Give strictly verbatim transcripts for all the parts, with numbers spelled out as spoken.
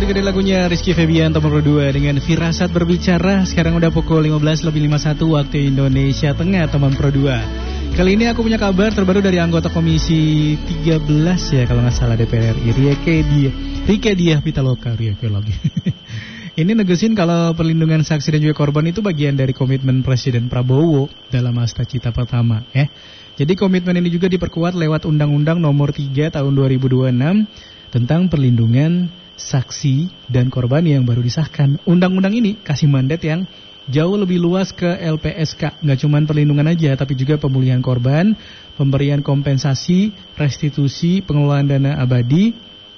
juga dari lagunya Rizky Febian teman berdua dengan Firasat Berbicara. Sekarang udah pukul lima belas lebih lima puluh satu waktu Indonesia Tengah teman berdua. Kali ini aku punya kabar terbaru dari anggota Komisi tiga belas ya kalau nggak salah D P R R I, Rieke Diah Rieke Diah Pitaloka Rieke lagi. Ini negesin kalau perlindungan saksi dan juga korban itu bagian dari komitmen Presiden Prabowo dalam Hasta Cita Pertama ya. Jadi komitmen ini juga diperkuat lewat Undang-Undang Nomor tiga Tahun dua ribu dua puluh enam tentang perlindungan saksi dan korban yang baru disahkan. Undang-undang ini kasih mandat yang jauh lebih luas ke L P S K. Nggak cuma perlindungan aja, tapi juga pemulihan korban, pemberian kompensasi, restitusi, pengelolaan dana abadi,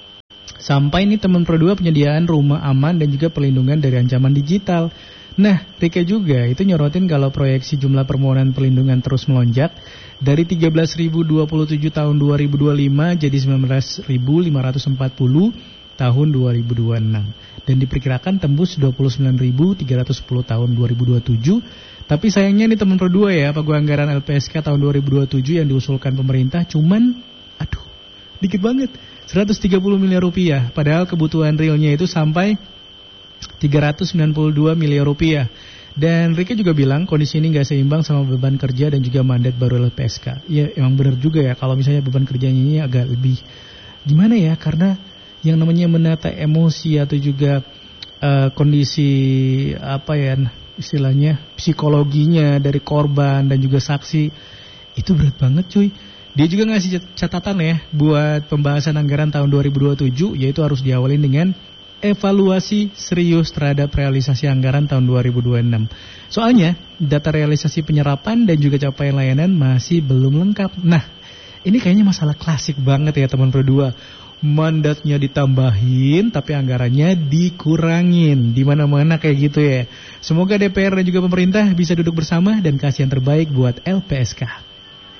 sampai ini teman berdua penyediaan rumah aman dan juga perlindungan dari ancaman digital. Nah, Rieke juga itu nyorotin kalau proyeksi jumlah permohonan perlindungan terus melonjak dari tiga belas ribu dua puluh tujuh tahun dua ribu dua puluh lima jadi sembilan belas ribu lima ratus empat puluh tahun dua ribu dua puluh enam dan diperkirakan tembus dua puluh sembilan ribu tiga ratus sepuluh tahun dua ribu dua puluh tujuh. Tapi sayangnya nih teman berdua ya, pagu anggaran L P S K tahun dua ribu dua puluh tujuh yang diusulkan pemerintah cuman aduh, dikit banget, seratus tiga puluh miliar rupiah, padahal kebutuhan realnya itu sampai tiga ratus sembilan puluh dua miliar rupiah. Dan Rieke juga bilang kondisi ini gak seimbang sama beban kerja dan juga mandat baru L P S K. Ya emang benar juga ya kalau misalnya beban kerjanya ini agak lebih gimana ya, karena yang namanya menata emosi atau juga uh, kondisi apa ya istilahnya psikologinya dari korban dan juga saksi itu berat banget cuy. Dia juga ngasih catatan ya buat pembahasan anggaran tahun dua ribu dua puluh tujuh, yaitu harus diawali dengan evaluasi serius terhadap realisasi anggaran tahun dua ribu dua puluh enam. Soalnya data realisasi penyerapan dan juga capaian layanan masih belum lengkap. Nah, ini kayaknya masalah klasik banget ya teman berdua. Mandatnya ditambahin tapi anggarannya dikurangin. Di mana-mana kayak gitu ya. Semoga D P R dan juga pemerintah bisa duduk bersama dan kasih yang terbaik buat L P S K.